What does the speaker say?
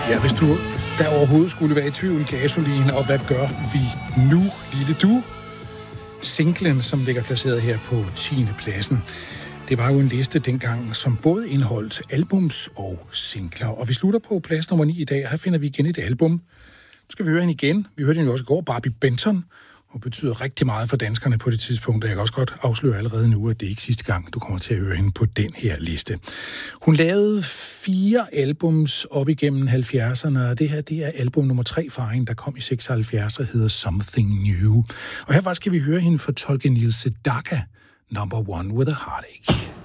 Ja, hvis du der overhovedet skulle være i tvivl, Gasolin, og hvad gør vi nu, lille du? Singlen, som ligger placeret her på 10. pladsen. Det var jo en liste dengang, som både indeholdt albums og singler. Og vi slutter på plads nummer 9 i dag, og her finder vi igen et album. Nu skal vi høre hende igen. Vi hørte hende jo også i går, Barbie Benton. Hun betyder rigtig meget for danskerne på det tidspunkt, og jeg kan også godt afsløre allerede nu, at det er ikke sidste gang, du kommer til at høre hende på den her liste. Hun lavede 4 albums op igennem 70'erne, og det her, det er album nummer 3 fra hende, der kom i 76 og hedder Something New. Og her skal vi høre hende fortolke Neil Sedaka, Number One with a Heartache.